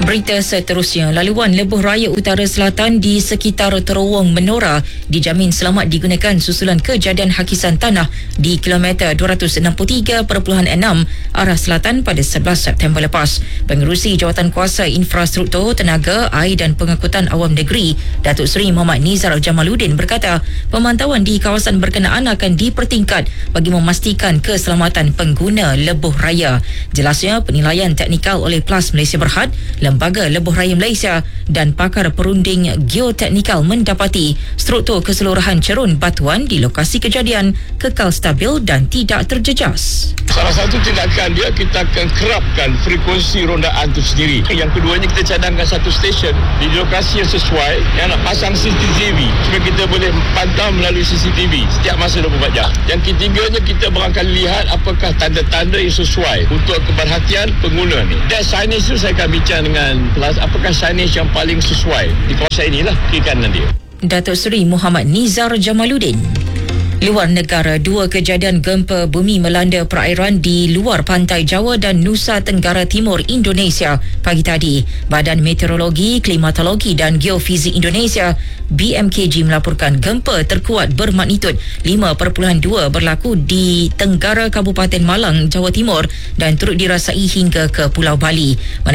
Berita seterusnya, laluan lebuh raya utara selatan di sekitar terowong Menora dijamin selamat digunakan susulan kejadian hakisan tanah di kilometer 263.6 arah selatan pada 11 September lepas. Pengerusi Jawatankuasa Infrastruktur, Tenaga, Air dan Pengangkutan Awam Negeri, Datuk Seri Muhammad Nizar Jamaluddin berkata, pemantauan di kawasan berkenaan akan dipertingkat bagi memastikan keselamatan pengguna lebuh raya. Jelasnya, penilaian teknikal oleh PLAS Malaysia Berhad, Lembaga Lebuh Raya Malaysia dan pakar perunding geoteknikal mendapati struktur keseluruhan cerun batuan di lokasi kejadian kekal stabil dan tidak terjejas. Salah satu tindakan dia, kita akan kerapkan frekuensi rondaan itu sendiri. Yang keduanya, kita cadangkan satu stesen di lokasi yang sesuai yang nak pasang CCTV supaya kita boleh pantau melalui CCTV setiap masa 24 jam. Yang ketiganya, kita barangkali lihat apakah tanda-tanda yang sesuai untuk keberhatian pengguna ni. Dan signage itu saya akan bincang dengan PLAS, apakah signage yang paling sesuai di kawasan inilah kiri kanan dia. Datuk Seri Muhammad Nizar Jamaluddin. Luar negara, dua kejadian gempa bumi melanda perairan di luar pantai Jawa dan Nusa Tenggara Timur Indonesia pagi tadi. Badan Meteorologi, Klimatologi dan Geofizik Indonesia BMKG melaporkan gempa terkuat bermagnitud 5.2 berlaku di Tenggara Kabupaten Malang, Jawa Timur dan turut dirasai hingga ke Pulau Bali.